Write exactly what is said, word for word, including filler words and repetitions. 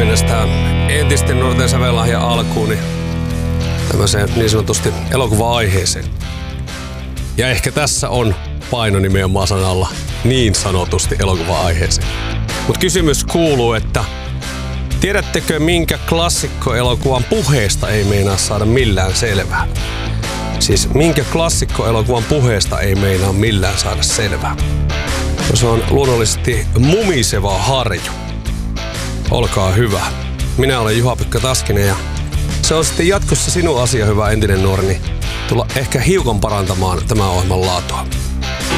mennä tähän entisten nuorten sävellahja alkuun, niin tämmöiseen niin sanotusti elokuva-aiheeseen. Ja ehkä tässä on paino nimenomaan sanalla niin sanotusti elokuva-aiheeseen. Mutta kysymys kuuluu, että tiedättekö minkä klassikkoelokuvan puheesta ei meinaa saada millään selvää? Siis minkä klassikkoelokuvan puheesta ei meinaa millään saada selvää? No se on luonnollisesti Mumiseva harju. Olkaa hyvä. Minä olen Juha-Pekka Taskinen ja se on sitten jatkossa sinun asia, hyvä entinen nuori, niin tulla ehkä hiukan parantamaan tämän ohjelman laatua.